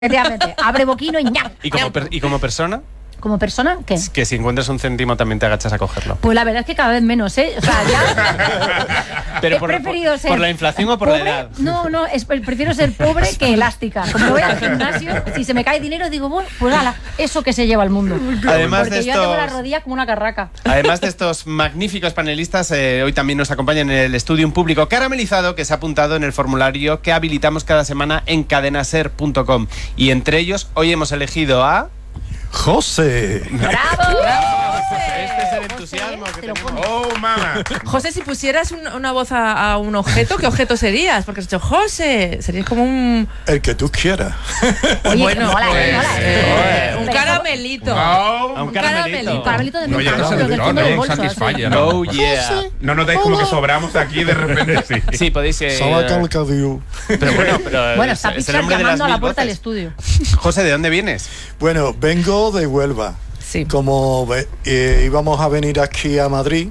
Efectivamente, abre boquino y ñam. ¿Y como persona? ¿Como persona? ¿Qué? Que si encuentras un céntimo también te agachas a cogerlo. Pues la verdad es que cada vez menos, ¿eh? O sea, ya... Pero he preferido ser por la inflación o por pobre, la edad. No, prefiero ser pobre que elástica. Como voy al gimnasio, si se me cae dinero, digo, bueno, pues ala, eso que se lleva al mundo. Además porque de yo ya tengo la rodilla como una carraca. Además de estos magníficos panelistas, hoy también nos acompaña en el estudio un público caramelizado que se ha apuntado en el formulario que habilitamos cada semana en cadenaser.com. Y entre ellos, hoy hemos elegido a... José. ¡Bravo! Este es el entusiasmo que tenemos. ¡Oh, mamá! José, si pusieras una voz a un objeto, ¿qué objeto serías? Porque has dicho José, serías como un... El que tú quieras. Oye, Bueno, mola, pues, mola. un caramelito. A un caramelito. Un caramelito de No, menta, ya pero del fondo del bolso. Satisfyer, así. ¿no? Oh, yeah. No notáis como que sobramos aquí de repente. Sí. Sí, podéis... Sabakalkadiu. pero pero Bueno, está es el Pixar hombre de las llamando a la mil puerta del voces. estudio. José, ¿de dónde vienes? Bueno, vengo de Huelva. Sí. Como íbamos a venir aquí a Madrid,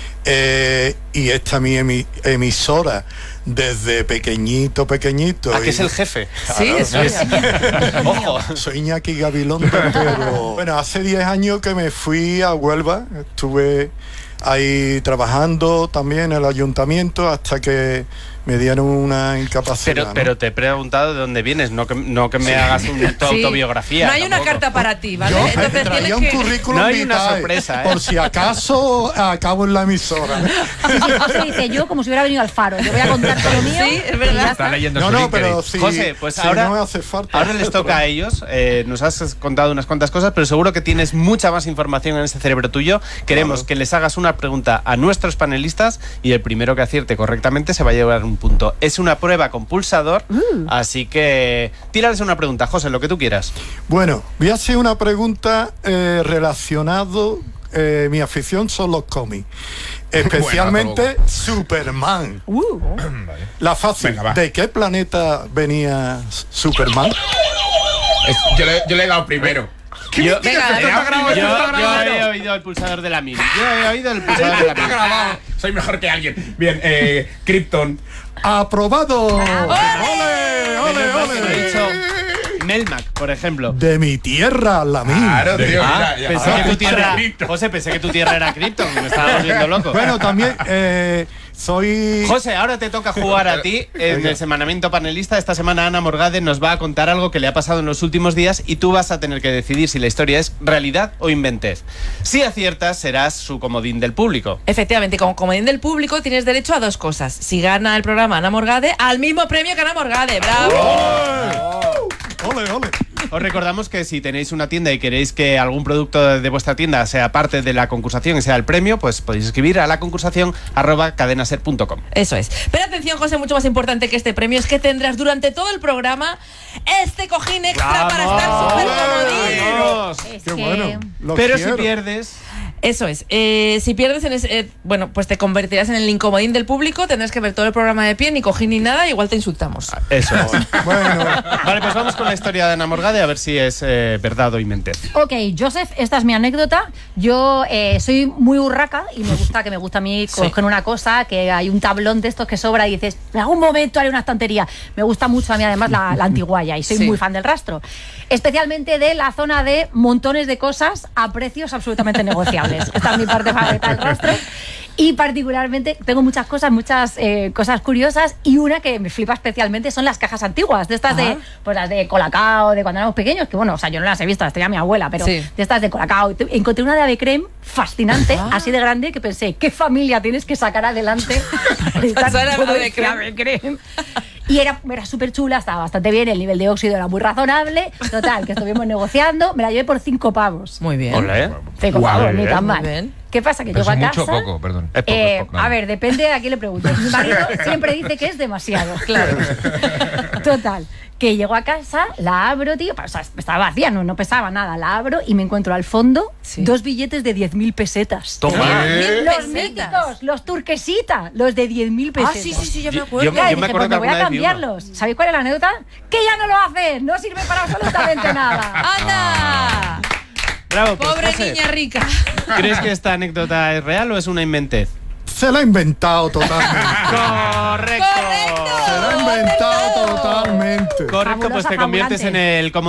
y esta es mi emisora desde pequeñito. ¿A qué es el jefe? Sí, eso es. Ojo. Soy Iñaki Gabilondo, pero bueno, hace 10 años que me fui a Huelva, estuve ahí trabajando también en el ayuntamiento hasta que me dieron una incapacidad. Pero te he preguntado de dónde vienes, no que me hagas tu Sí. autobiografía. No hay una tampoco. carta para ti, ¿vale? Yo Entonces traía tienes un que... currículum No hay una vitae, sorpresa, ¿eh? por si acaso acabo en la emisora. José dice yo como si hubiera venido al faro. Yo voy a contar todo lo mío. Sí, es y verdad. ya Está está. leyendo No, su no, LinkedIn. pero si, José, pues si ahora, no me hace falta. ahora les toca a ellos. Nos has contado unas cuantas cosas, pero seguro que tienes mucha más información en ese cerebro tuyo. Queremos Claro. que les hagas una pregunta a nuestros panelistas y el primero que acierte correctamente se va a llevar un punto. Es una prueba con pulsador, así que tírales una pregunta, José, lo que tú quieras. Bueno, voy a hacer una pregunta relacionado. Mi afición son los cómics, especialmente Superman. La fácil. Venga, va. ¿De qué planeta venía Superman? Yo le he dado primero. Yo, Venga, yo he oído el pulsador de la mil. Yo he oído el pulsador de la Está mil. grabado. Soy mejor que alguien. Bien, Krypton. ¡Aprobado! ¡Ole, Menos mal que no he ole! dicho Melmac, por ejemplo. De mi tierra, la mía. Claro, tío. Ah, mira, ya. pensé que tu tierra... Krypton. José, pensé que tu tierra era Krypton. Me estaba volviendo loco. Bueno, también soy... José, ahora te toca jugar a ti en el semanamiento panelista. Esta semana Ana Morgade nos va a contar algo que le ha pasado en los últimos días y tú vas a tener que decidir si la historia es realidad o inventez. Si aciertas, serás su comodín del público. Efectivamente, como comodín del público tienes derecho a dos cosas. Si gana el programa Ana Morgade, al mismo premio que Ana Morgade. ¡Bravo! ¡Ole, ole! Os recordamos que si tenéis una tienda y queréis que algún producto de vuestra tienda sea parte de la concursación y sea el premio, pues podéis escribir a la concursación @cadenaser.com. Eso es. Pero atención, José, mucho más importante que este premio es que tendrás durante todo el programa este cojín extra para estar súper comodín. ¡Vamos! Es ¡Qué que... bueno! Lo Pero quiero. si pierdes... Eso es. Si pierdes en ese, bueno, pues te convertirás en el incomodín del público, tendrás que ver todo el programa de pie, ni cojín ni nada, igual te insultamos. Eso es. Bueno, Vale, pues vamos con la historia de Ana Morgade a ver si es verdad o inventez. Ok, Joseph, esta es mi anécdota. Yo soy muy urraca y me gusta a mí coger una cosa, que hay un tablón de estos que sobra y dices, en algún momento haré una estantería. Me gusta mucho a mí además la antiguaya y soy Sí. muy fan del rastro. Especialmente de la zona de montones de cosas a precios absolutamente negociables. Esta es mi parte favorita del rastro. Y particularmente tengo muchas cosas curiosas y una que me flipa especialmente son las cajas antiguas, de estas de, pues las de Colacao, de cuando éramos pequeños, que bueno, o sea, yo no las he visto, las tenía mi abuela, pero Sí. de estas de Colacao. Encontré una de Ave Creme fascinante, así de grande, que pensé, ¿qué familia tienes que sacar adelante para estar Pasar a todo Ave este Creme. Ave Creme? Y era súper chula, estaba bastante bien, el nivel de óxido era muy razonable. Total, que estuvimos negociando, me la llevé por 5 pavos. Muy bien. Olé. 5 pavos, ni tan Muy mal. bien. ¿Qué pasa? Que Pero llego a es casa... mucho o poco, perdón. Es poco, es poco. A ver, depende de a quién le preguntes. Mi marido siempre dice que es demasiado. Claro. Total, que llego a casa, la abro, tío, o sea, estaba vacía, no pesaba nada, la abro y me encuentro al fondo Sí. 2 billetes de 10.000 pesetas. Toma. Los pesetas. míticos, los turquesita, los de 10.000 pesetas. Ah, sí, yo me Yo- acuerdo. Claro, me dije, acuerdo pues que me voy a alguna vez vi uno. cambiarlos. ¿Sabéis cuál es la anécdota? Que ya no lo hacen, no sirve para absolutamente nada. ¡Anda! Bravo, pues, Pobre José, niña rica. ¿crees que esta anécdota es real o es una inventez? se la ha inventado totalmente. ¡Correcto! ¡Correcto! Se la ha inventado totalmente. Exactamente. Correcto, pues te conviertes en el